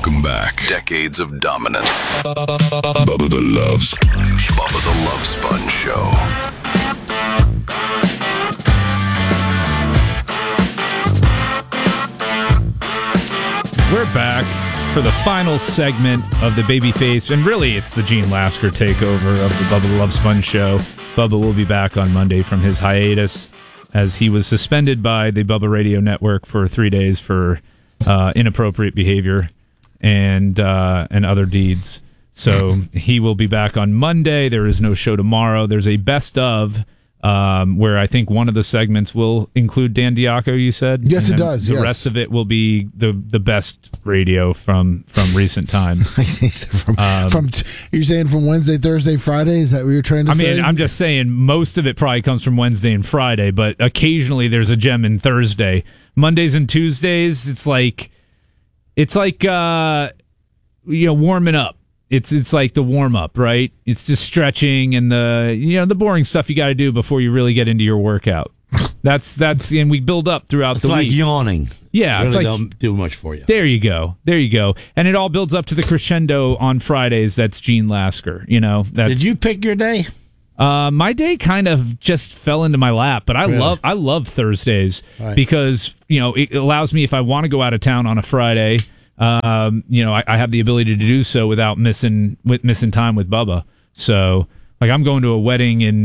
Welcome back. Decades of dominance. Bubba the Love Sponge. Bubba the Love Sponge Show. We're back for the final segment of the Babyface, and really it's the Gene Lasker takeover of the Bubba the Love Sponge Show. Bubba will be back on Monday from his hiatus, as he was suspended by the Bubba Radio Network for 3 days for inappropriate behavior and other deeds. So he will be back on Monday. There is no show tomorrow. There's a best of where I think one of the segments will include Dan Diaco, you said? Yes, it does. The rest of it will be the best radio from recent times. You're saying from Wednesday, Thursday, Friday? Is that what you're trying to say? I mean, I'm just saying most of it probably comes from Wednesday and Friday, but occasionally there's a gem in Thursday. Mondays and Tuesdays, it's like warming up. It's like the warm up, right? It's just stretching and the boring stuff you got to do before you really get into your workout. That's and we build up throughout the week. It's like yawning. Yeah, really it's like don't do much for you. There you go, and it all builds up to the crescendo on Fridays. That's Gene Lasker. Did you pick your day? My day kind of just fell into my lap, but I love Thursdays because it allows me, if I want to go out of town on a Friday. I have the ability to do so without missing time with Bubba. So, like, I'm going to a wedding in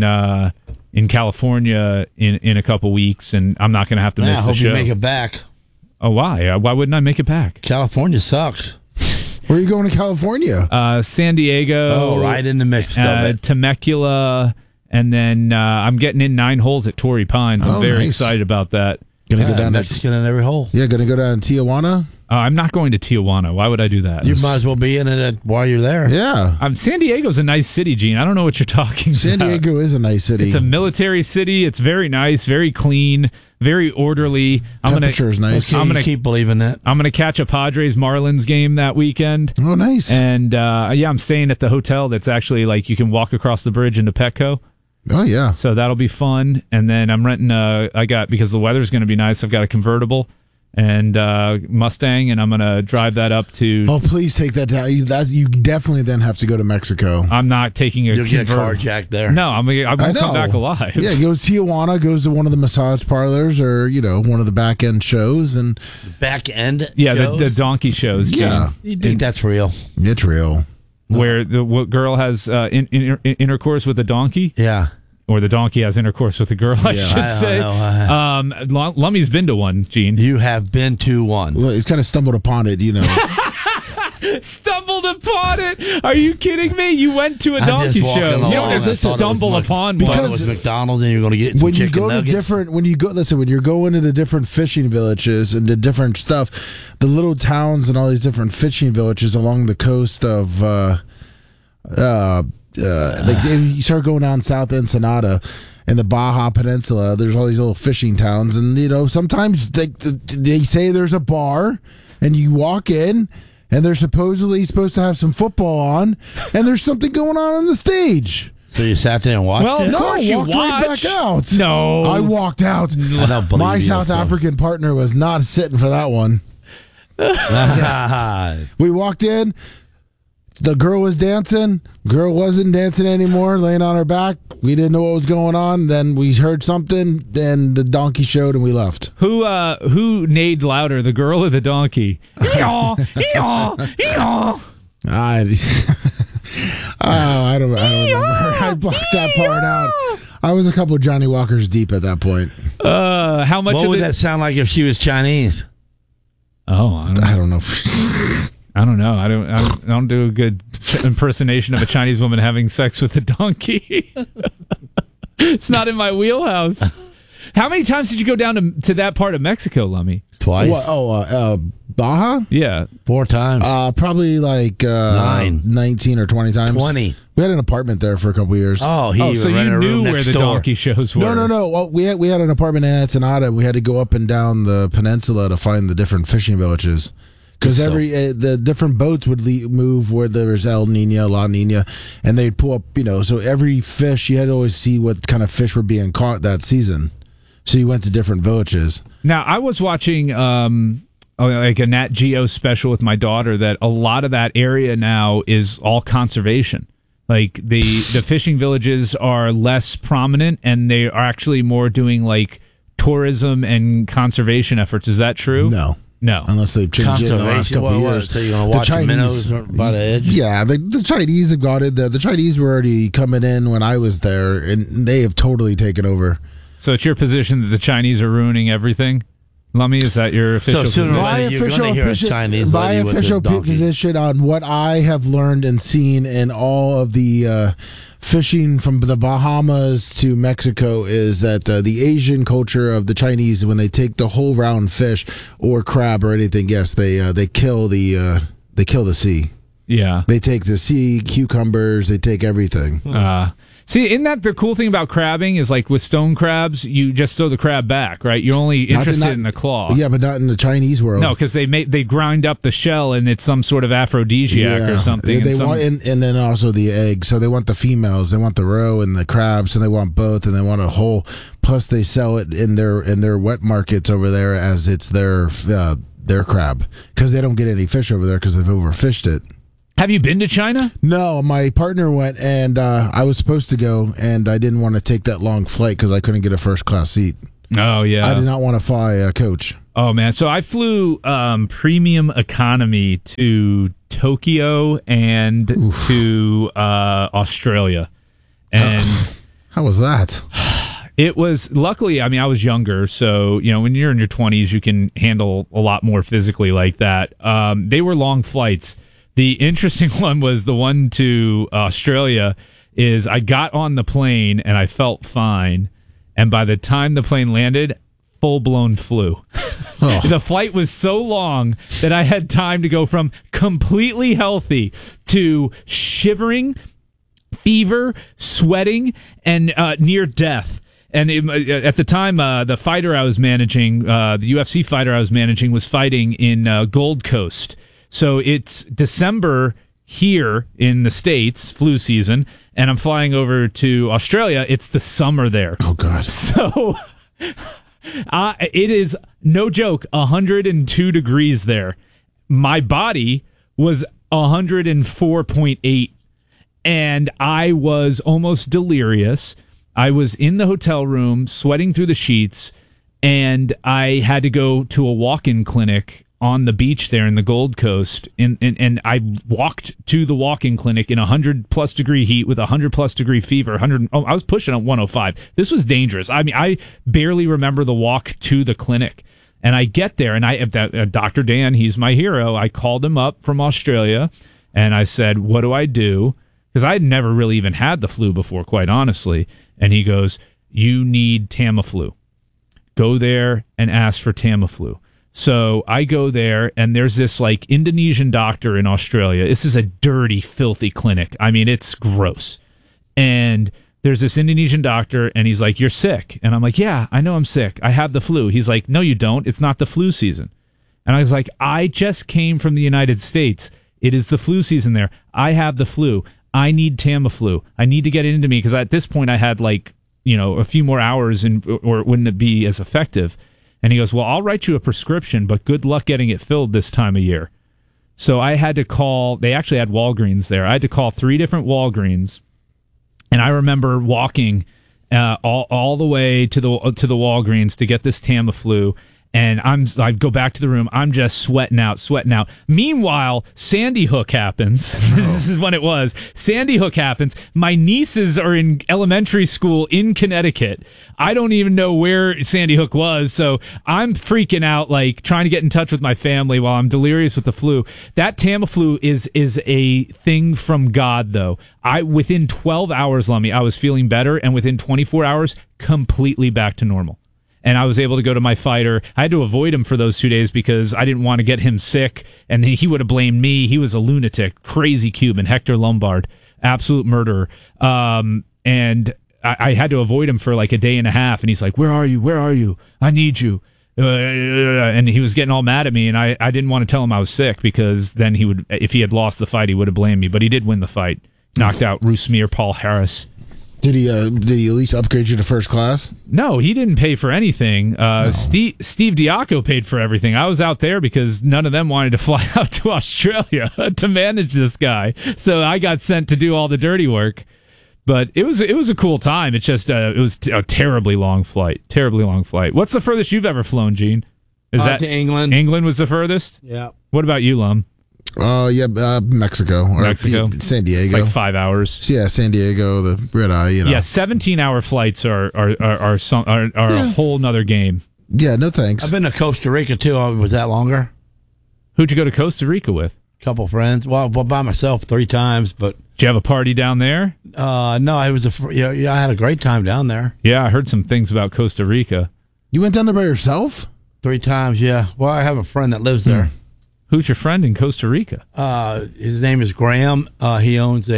California in a couple weeks, and I'm not going to have to miss the show. I hope you make it back. Oh, why? Why wouldn't I make it back? California sucks. Where are you going to California? San Diego. Oh, right in the mix of it. Temecula, and then I'm getting in 9 holes at Torrey Pines. I'm very excited about that. Gonna go down Mexican in every hole. Yeah, gonna go down to Tijuana. I'm not going to Tijuana. Why would I do that? You might as well be in it while you're there. Yeah. San Diego's a nice city, Gene. I don't know what you're talking about. San Diego is a nice city. It's a military city. It's very nice, very clean, very orderly. Temperature is nice. I'm going to keep believing that. I'm going to catch a Padres-Marlins game that weekend. Oh, nice. And, I'm staying at the hotel that's actually, like, you can walk across the bridge into Petco. Oh, yeah. So that'll be fun. And then I'm renting because the weather's going to be nice, I've got a convertible and Mustang, and I'm going to drive that up to... Oh, please take that down. You definitely then have to go to Mexico. I'm not taking You'll get carjacked there. No, I'm going to come back alive. Yeah, goes to Tijuana, goes to one of the massage parlors or, one of the back-end shows. And back end? Yeah, the donkey shows. Yeah. You think that's real? It's real. Where the girl has intercourse with a donkey? Yeah. Or the donkey has intercourse with a girl, I should say. Lummy's been to one, Gene. You have been to one. Well, he's kind of stumbled upon it, Stumbled upon it? Are you kidding me? You went to a donkey show. You don't just stumble upon one. Because it was McDonald's and you're going to get some chicken nuggets. When you're going into different fishing villages and the different stuff, the little towns and all these different fishing villages along the coast of you start going down South Ensenada in the Baja Peninsula, there's all these little fishing towns, and sometimes they say there's a bar and you walk in and they're supposedly supposed to have some football on and there's something going on the stage. So you sat there and watched it? Of course you walked right back out. No. I walked out. I don't believe My South African partner was not sitting for that one. We walked in. The girl was dancing. Girl wasn't dancing anymore, laying on her back. We didn't know what was going on. Then we heard something. Then the donkey showed, and we left. Who neighed louder, the girl or the donkey? Eeyaw, eeyaw, eeyaw. I don't remember. I blocked that part out. I was a couple of Johnny Walkers deep at that point. How much? What would that sound like if she was Chinese? Oh, I don't know. I don't know. I don't do a good impersonation of a Chinese woman having sex with a donkey. It's not in my wheelhouse. How many times did you go down to that part of Mexico, Lummy? Twice. Baja? Yeah. 4 times. Probably like 19 or 20 times. 20. We had an apartment there for a couple of years. So you knew where the donkey shows were. No. Well, we had an apartment in Ensenada. We had to go up and down the peninsula to find the different fishing villages. Because the different boats would move where there was El Nino, La Nina, and they'd pull up, so every fish, you had to always see what kind of fish were being caught that season. So you went to different villages. Now, I was watching like a Nat Geo special with my daughter, that a lot of that area now is all conservation. Like the fishing villages are less prominent, and they are actually more doing like tourism and conservation efforts. Is that true? No. Unless they've changed it in the last couple of years. So you're going to watch the minnows by the edge? Yeah, the Chinese have got it. The Chinese were already coming in when I was there, and they have totally taken over. So it's your position that the Chinese are ruining everything? Lummy, is that your official position? You're going to hear a Chinese my lady with official a donkey. position on what I have learned and seen in all of the fishing from the Bahamas to Mexico is that the Asian culture of the Chinese, when they take the whole round fish or crab or anything, yes, they kill the sea. Yeah, they take the sea cucumbers. They take everything. See, isn't that the cool thing about crabbing is like with stone crabs, you just throw the crab back, right? You're only interested in the claw. Yeah, but not in the Chinese world. No, because they grind up the shell and it's some sort of aphrodisiac or something. And then also the eggs. So they want the females. They want the roe and the crabs, and they want both, and they want a whole. Plus, they sell it in their wet markets over there as it's their crab, because they don't get any fish over there because they've overfished it. Have you been to China? No, my partner went, and I was supposed to go, and I didn't want to take that long flight because I couldn't get a first-class seat. Oh, yeah. I did not want to fly a coach. Oh, man. So I flew premium economy to Tokyo and to Australia. And how was that? It was, luckily, I mean, I was younger, so, you know, when you're in your 20s, you can handle a lot more physically like that. They were long flights. The interesting one was the one to Australia. Is I got on the plane and I felt fine, and by the time the plane landed, full-blown flu. Oh. The flight was so long that I had time to go from completely healthy to shivering, fever, sweating, and near death. And at the time, the fighter I was managing, the UFC fighter I was managing, was fighting in Gold Coast. So it's December here in the States, flu season, and I'm flying over to Australia. It's the summer there. Oh, God. So it is, no joke, 102 degrees there. My body was 104.8, and I was almost delirious. I was in the hotel room, sweating through the sheets, and I had to go to a walk-in clinic on the beach there in the Gold Coast, and I walked to the walk-in clinic in 100-plus degree heat with 100-plus degree fever. I was pushing at 105. This was dangerous. I mean, I barely remember the walk to the clinic. And I get there, and Dr. Dan, he's my hero. I called him up from Australia, and I said, what do I do? Because I had never really even had the flu before, quite honestly. And he goes, you need Tamiflu. Go there and ask for Tamiflu. So I go there, and there's this like Indonesian doctor in Australia. This is a dirty, filthy clinic. I mean, it's gross. And there's this Indonesian doctor, and he's like, you're sick. And I'm like, yeah, I know I'm sick. I have the flu. He's like, no, you don't. It's not the flu season. And I was like, I just came from the United States. It is the flu season there. I have the flu. I need Tamiflu. I need to get it into me, because at this point I had like, you know, a few more hours, or wouldn't it be as effective? And he goes, well, I'll write you a prescription, but good luck getting it filled this time of year. So I had to call, they actually had Walgreens there. I had to call 3 different Walgreens. And I remember walking all the way to the Walgreens to get this Tamiflu. And I go back to the room. I'm just sweating out. Meanwhile, Sandy Hook happens. This is when it was. Sandy Hook happens. My nieces are in elementary school in Connecticut. I don't even know where Sandy Hook was. So I'm freaking out, like trying to get in touch with my family while I'm delirious with the flu. That Tamiflu is a thing from God, though. Within 12 hours, Lummy, I was feeling better. And within 24 hours, completely back to normal. And I was able to go to my fighter. I had to avoid him for those 2 days because I didn't want to get him sick, and he would have blamed me. He was a lunatic, crazy Cuban, Hector Lombard, absolute murderer. And I had to avoid him for like a day and a half, and he's like, where are you? Where are you? I need you. And he was getting all mad at me, and I didn't want to tell him I was sick, because then he would, if he had lost the fight, he would have blamed me. But he did win the fight. Knocked out Rusmir Paul Harris. Did he at least upgrade you to first class? No, he didn't pay for anything. Steve Diaco paid for everything. I was out there because none of them wanted to fly out to Australia to manage this guy. So I got sent to do all the dirty work. But it was a cool time. It's just it was a terribly long flight. Terribly long flight. What's the furthest you've ever flown, Gene? Is that to England? England was the furthest? Yeah. What about you, Lum? Mexico. Mexico? San Diego. It's like 5 hours. Yeah, San Diego, the red eye, Yeah, 17-hour flights are a whole nother game. Yeah, no thanks. I've been to Costa Rica, too. Was that longer? Who'd you go to Costa Rica with? A couple friends. Well, by myself 3 times, but... Did you have a party down there? No, it was I had a great time down there. Yeah, I heard some things about Costa Rica. You went down there by yourself? 3 times, yeah. Well, I have a friend that lives there. Who's your friend in Costa Rica? His name is Graham. He owns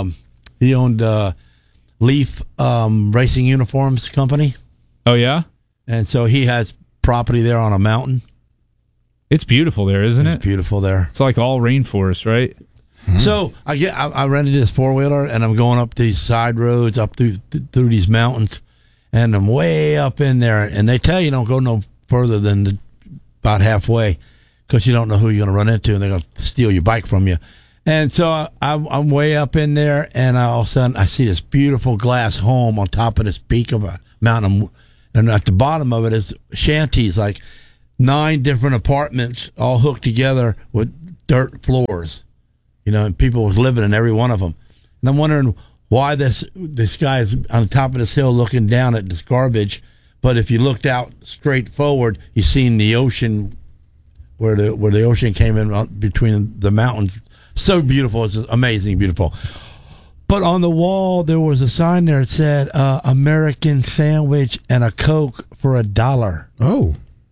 Leaf Racing Uniforms Company. Oh, yeah? And so he has property there on a mountain. It's beautiful there, isn't it? It's beautiful there. It's like all rainforest, right? Mm-hmm. So I rented this 4-wheeler, and I'm going up these side roads, up through these mountains, and I'm way up in there. And they tell you don't go no further than about halfway, because you don't know who you're going to run into, and they're going to steal your bike from you. And so I'm way up in there, and all of a sudden I see this beautiful glass home on top of this peak of a mountain, and at the bottom of it is shanties, like 9 different apartments all hooked together with dirt floors, and people was living in every one of them. And I'm wondering why this guy is on the top of this hill looking down at this garbage, but if you looked out straight forward, you seen the ocean, where the ocean came in between the mountains. So beautiful. It's amazing beautiful. But on the wall, there was a sign there that said, American sandwich and a Coke for $1. Oh.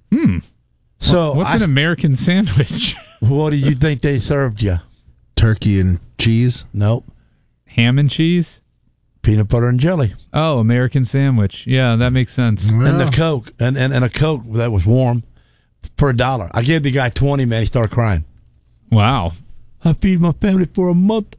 So what's an American sandwich? What did you think they served you? Turkey and cheese? Nope. Ham and cheese? Peanut butter and jelly. Oh, American sandwich. Yeah, that makes sense. Well, And the Coke. And a Coke that was warm for $1. I gave the guy 20, man. He started crying. Wow. I feed my family for a month.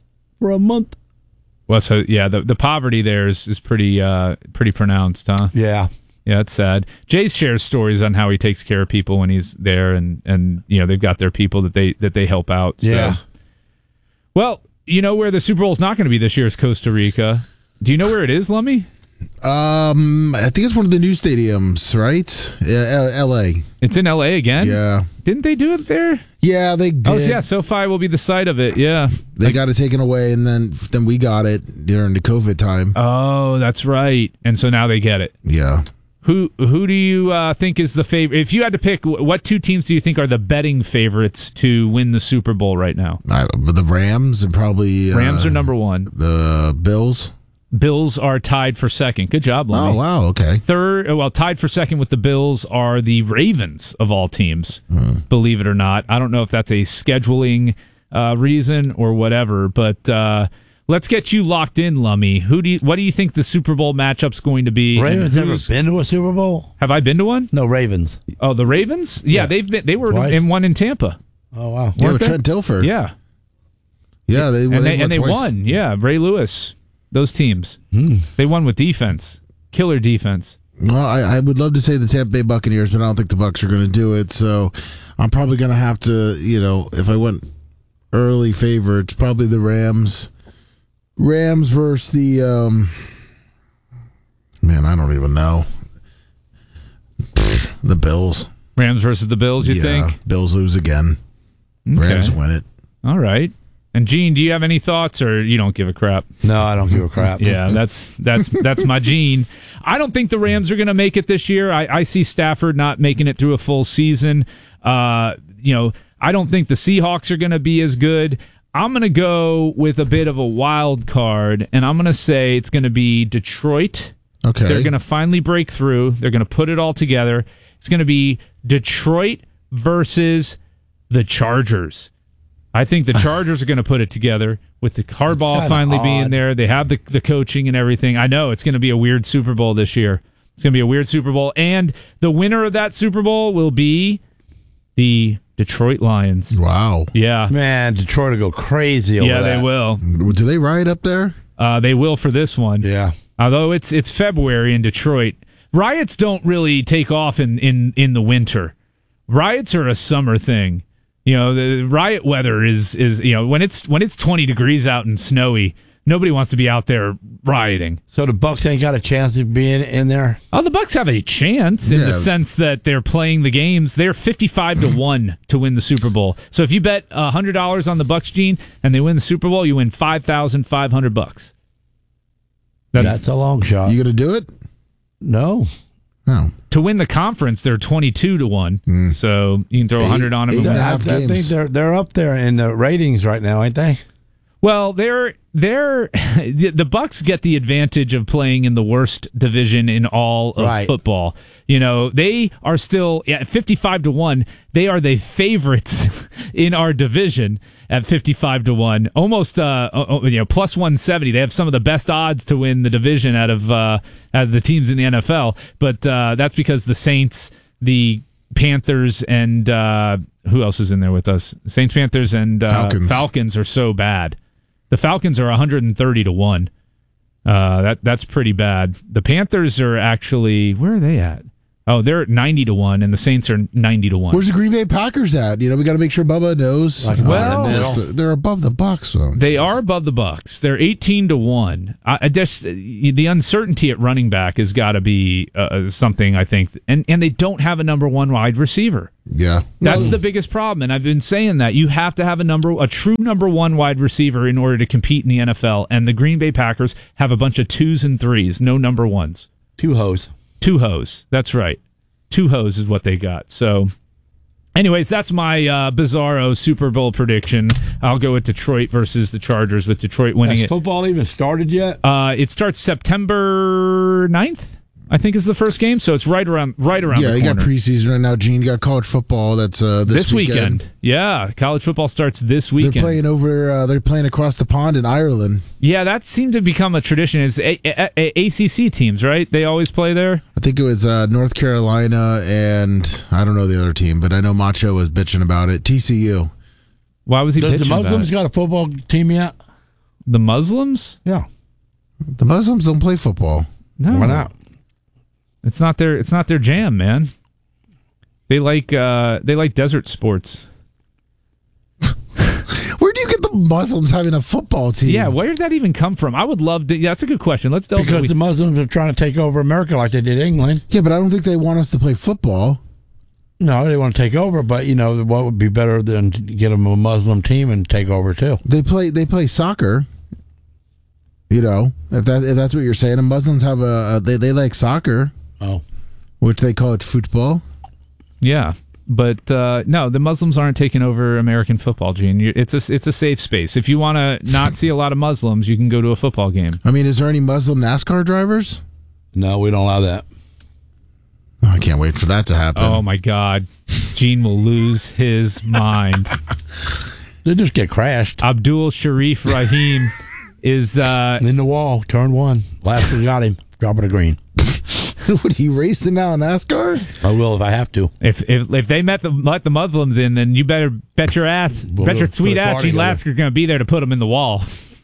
Well, so yeah, the poverty there is pretty pronounced, huh? Yeah. Yeah, it's sad. Jay shares stories on how he takes care of people when he's there, and they've got their people that they help out. So. Yeah. Well, where the Super Bowl's not going to be this year is Costa Rica. Do you know where it is, Lummy? I think it's one of the new stadiums, right? Yeah, L.A. It's in L.A. again? Yeah. Didn't they do it there? Yeah, they did. Oh, yeah, SoFi will be the site of it, yeah. They got it taken away, and then we got it during the COVID time. Oh, that's right. And so now they get it. Yeah. Who do you think is the favorite? If you had to pick, what 2 teams do you think are the betting favorites to win the Super Bowl right now? The Rams and probably... Rams are number 1. The Bills? Bills are tied for second. Good job, Lummy. Oh, wow, okay. Tied for second with the Bills are the Ravens of all teams, believe it or not. I don't know if that's a scheduling reason or whatever, but let's get you locked in, Lummy. What do you think the Super Bowl matchup's going to be? Ravens never been to a Super Bowl? Have I been to one? No, Ravens. Oh, the Ravens? Yeah, they were Twice? in one in Tampa. Oh, wow. Yeah, with they? Trent Dilfer. Yeah. Yeah, they They twice. won. Yeah, Ray Lewis. Those teams. They won with defense. Killer defense. Well, I would love to say the Tampa Bay Buccaneers, but I don't think the Bucs are going to do it. So I'm probably going to have to, if I went early favorites, probably the Rams. Rams versus the, I don't even know. The Bills. Rams versus the Bills, you think? Bills lose again. Okay. Rams win it. All right. And Gene, do you have any thoughts, or you don't give a crap? No, I don't give a crap. Yeah, that's my Gene. I don't think the Rams are going to make it this year. I see Stafford not making it through a full season. I don't think the Seahawks are going to be as good. I'm going to go with a bit of a wild card, and I'm going to say it's going to be Detroit. Okay. They're going to finally break through. They're going to put it all together. It's going to be Detroit versus the Chargers. I think the Chargers are going to put it together with the Harbaugh finally being there. They have the coaching and everything. I know it's going to be a weird Super Bowl this year. It's going to be a weird Super Bowl. And the winner of that Super Bowl will be the Detroit Lions. Wow. Yeah. Man, Detroit will go crazy over that. Yeah, they will. Do they ride up there? They will for this one. Yeah. Although it's February in Detroit, riots don't really take off in the winter. Riots are a summer thing. The riot weather is when it's 20 degrees out and snowy, nobody wants to be out there rioting. So the Bucks ain't got a chance of being in there? Oh, the Bucks have a chance in the sense that they're playing the games. They're 55-1 to win the Super Bowl. So if you bet $100 on the Bucks, Gene, and they win the Super Bowl, you win $5,500. That's a long shot. You going to do it? No. No. To win the conference, they're 22-1. So you can throw 100 on them. Half I think they're up there in the ratings right now, ain't they? Well, the Bucks get the advantage of playing in the worst division in all of football. They are still at 55-1. They are the favorites in our division at 55-1. Almost plus 170. They have some of the best odds to win the division out of the teams in the NFL. But that's because the Saints, the Panthers, and who else is in there with us? Saints, Panthers, and Falcons are so bad. The Falcons are 130-1. That's pretty bad. The Panthers are actually, where are they at? Oh, they're at 90-1, and the Saints are 90-1. Where's the Green Bay Packers at? We got to make sure Bubba knows. They're above the Bucks, though. They are above the Bucks. They're 18-1. I just the uncertainty at running back has got to be something, I think, and they don't have a number one wide receiver. Yeah, that's the biggest problem, and I've been saying that you have to have a true number one wide receiver in order to compete in the NFL. And the Green Bay Packers have a bunch of 2s and 3s, no number ones. Two hoes. That's right. 2 hoes is what they got. So, anyways, that's my bizarro Super Bowl prediction. I'll go with Detroit versus the Chargers, with Detroit winning. Has football even started yet? It starts September 9th. I think is the first game, so it's right around the corner. Yeah, you got preseason right now, Gene. You got college football that's this weekend. Yeah, college football starts this weekend. They're playing across the pond in Ireland. Yeah, that seemed to become a tradition. It's ACC teams, right? They always play there. I think it was North Carolina, and I don't know the other team, but I know Macho was bitching about it. TCU. Why was he bitching about it? The Muslims got a football team yet? The Muslims? Yeah. The Muslims don't play football. No. Why not? It's not their jam, man. They like desert sports. Where do you get the Muslims having a football team? Yeah, where did that even come from? I would love to. Yeah, that's a good question. Let's delve because the Muslims are trying to take over America like they did England. Yeah, but I don't think they want us to play football. No, they want to take over, but what would be better than to get them a Muslim team and take over too? They play soccer. If that's what you're saying, and Muslims have they like soccer. Oh, which they call it football. Yeah, but no, the Muslims aren't taking over American football, Gene. It's a safe space. If you want to not see a lot of Muslims, you can go to a football game. I mean, is there any Muslim NASCAR drivers? No, we don't allow that. Oh, I can't wait for that to happen. Oh my God, Gene will lose his mind. They just get crashed. Abdul Sharif Rahim is in the wall. Turn one. Last one got him. Drop it a green. Would he race now in NASCAR? I will if I have to. If they let the Muslims in, then you better bet your ass, bet your sweet ass, Gene Lasker's going to be there to put them in the wall.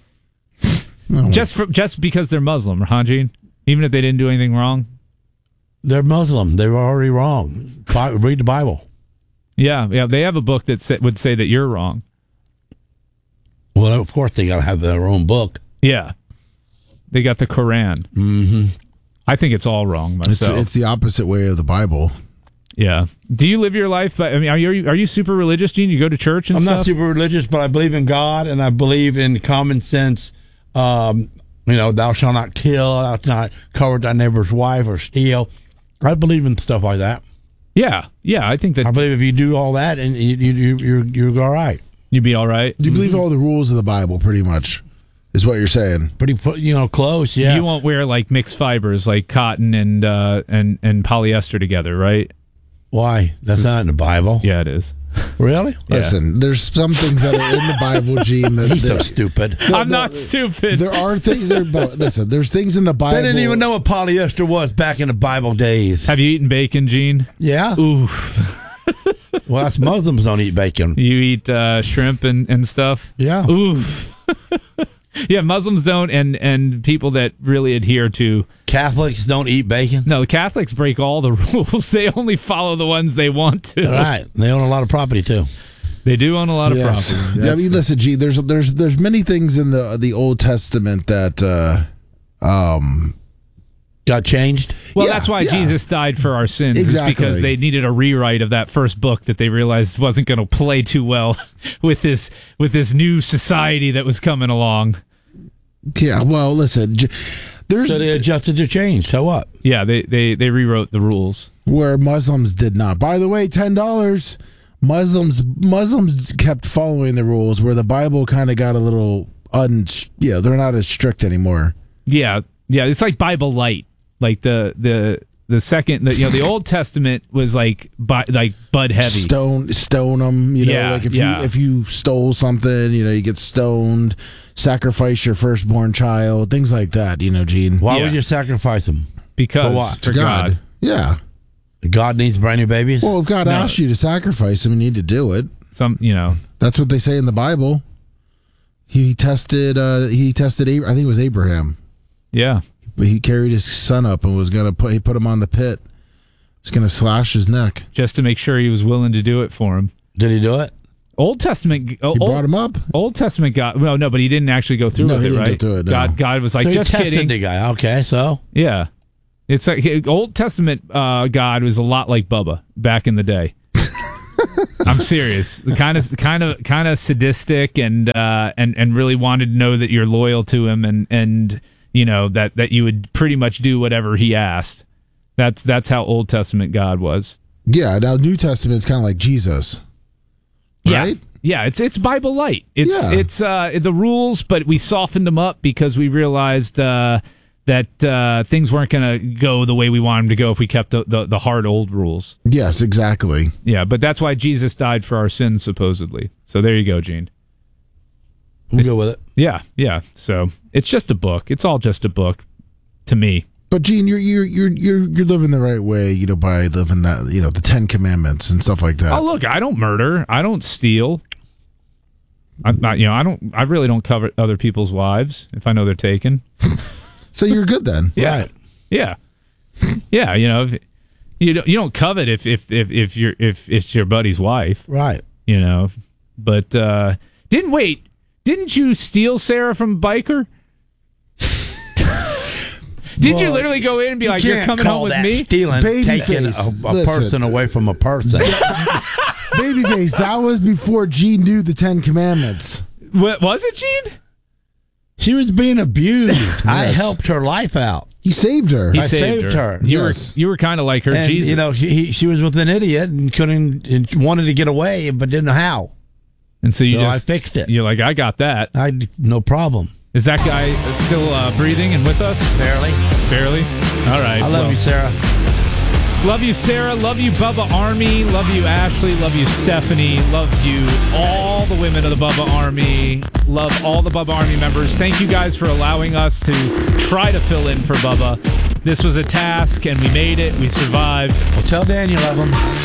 Just because they're Muslim, huh, Gene? Even if they didn't do anything wrong. They're Muslim. They were already wrong. Read the Bible. Yeah. They have a book that would say that you're wrong. Well, of course they got to have their own book. Yeah, they got the Quran. Mm-hmm. I think it's all wrong myself. It's the opposite way of the Bible. Yeah. Do you live your life? Are you super religious, Gene? You go to church and stuff? I'm not super religious, but I believe in God and I believe in common sense. Thou shalt not kill, thou shalt not covet thy neighbor's wife or steal. I believe in stuff like that. Yeah. I think that. I believe if you do all that, and you're all right. You'd be all right. You believe all the rules of the Bible, pretty much. Is what you're saying? Pretty, close. Yeah. You won't wear like mixed fibers, like cotton and polyester together, right? Why? That's not in the Bible. Yeah, it is. Really? Listen, there's some things that are in the Bible, Gene. He's so stupid. I'm not stupid. There are things. Listen, there's things in the Bible. They didn't even know what polyester was back in the Bible days. Have you eaten bacon, Gene? Yeah. Oof. Well, that's Muslims don't eat bacon. You eat shrimp and stuff? Yeah. Oof. Yeah, Muslims don't, and people that really adhere to. Catholics don't eat bacon. No, the Catholics break all the rules. They only follow the ones they want to. All right. They own a lot of property, too. They do own a lot of Yes. property. I mean, listen, Gene. There's many things in the Old Testament that Got changed? Well, Yeah, that's why yeah. Jesus died for our sins, Exactly. is because they needed a rewrite of that first book that they realized wasn't going to play too well with this new society that was coming along. Yeah. Well, listen. There's So they adjusted to change. So what? Yeah, they rewrote the rules. where Muslims did not. By the way, $10. Muslims kept following the rules, where the Bible kind of got a little they're not as strict anymore. Yeah, it's like Bible Light. Like the second, the Old Testament was like Bud heavy. Stone them, Yeah, like yeah. if you stole something, you get stoned, sacrifice your firstborn child, things like that, Gene. Why Yeah. would you sacrifice them? Because For what? for God. Yeah. God needs brand new babies? Well, if God No. asked you to sacrifice him, you need to do it. That's what they say in the Bible. He tested I think it was Abraham. Yeah. He carried his son up and was going to put him on the pit. Was going to slash his neck. Just to make sure he was willing to do it for him. Did he do it? Old Testament. He brought him up. Old Testament God. Well, no, but he didn't actually go through No, with he it, didn't right? go through it, no. God was like, So he just tested kidding. the guy. Okay, so? Yeah, it's like Old Testament God was a lot like Bubba back in the day. I'm serious. Kind of sadistic and really wanted to know that you're loyal to him and that you would pretty much do whatever he asked. That's how Old Testament God was. Yeah, now New Testament is kind of like Jesus. Right? Yeah, it's Bible Light. It's the rules, but we softened them up because we realized that things weren't going to go the way we wanted them to go if we kept the hard old rules. Yes, exactly. Yeah, but that's why Jesus died for our sins, supposedly. So there you go, Gene. We'll go with it. Yeah. So it's just a book. It's all just a book to me. But Gene, you're living the right way, by living that, the 10 Commandments and stuff like that. Oh, look, I don't murder. I don't steal. I'm not, I really don't covet other people's wives if I know they're taken. So you're good then. Yeah. Right. Yeah. Yeah. If you don't covet if it's your buddy's wife, Right. But didn't you steal Sarah from Biker? Did you literally go in and be like, "You're coming home with me"? Stealing, taking Babyface, a listen. person away from a person. Babyface, that was before Gene knew the 10 Commandments. What was it, Gene? She was being abused. I Yes. helped her life out. He saved her. He I saved her. Yes. You were kind of like her, And, Jesus. she was with an idiot and wanted to get away, but didn't know how. And so I fixed it. You're like, I got that. No problem. Is that guy still breathing and with us? Barely. Barely. All right. I love you, Sarah. Love you, Sarah. Love you, Bubba Army. Love you, Ashley. Love you, Stephanie. Love you, all the women of the Bubba Army. Love all the Bubba Army members. Thank you guys for allowing us to try to fill in for Bubba. This was a task, and we made it. We survived. Well, tell Dan you love him.